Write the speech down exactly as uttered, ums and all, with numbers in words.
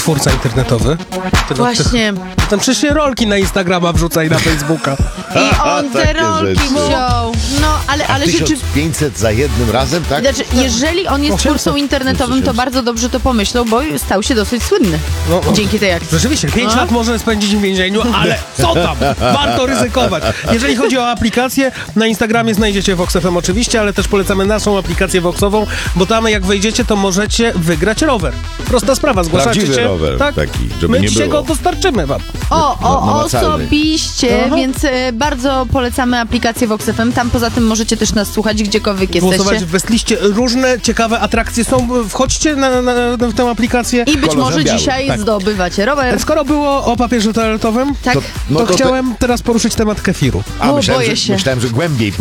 twórca internetowy. Ty, Właśnie. Ty, tam przecież rolki na Instagrama wrzuca i na Facebooka. I on te Takie rolki rzeczy. wziął. No, ale, ale tysiąc rzeczywiście... pięćset za jednym razem, tak? Znaczy, jeżeli on jest osiemset. twórcą internetowym, to bardzo dobrze to pomyślał, bo stał się dosyć słynny No, no. dzięki tej akcji. Rzeczywiście, pięć No. lat może spędzić w więzieniu, ale co tam? Warto ryzykować. Jeżeli chodzi o aplikację, na Instagramie znajdziecie Vox F M oczywiście, ale też polecamy naszą aplikację Voxową, bo tam jak wejdziecie, to możecie wygrać rower. Prosta sprawa, zgłaszacie Prawdziwy się. rower tak? taki, żeby My nie dzisiaj było. go dostarczymy wam. O, o, namacalny. osobiście, Aha. więc e, bardzo polecamy aplikację Vox F M. Tam poza tym możecie też nas słuchać gdziekolwiek Głosować jesteście. w Westliście. Różne ciekawe atrakcje są. Wchodźcie na, na, na, w tę aplikację. I być kolorze może białym, dzisiaj tak. zdobywacie rower. Skoro było o papierze toaletowym, Tak. To, no to, to, chciałem teraz poruszyć temat kefiru. A, O, myślałem, boję że, się. myślałem, że głębiej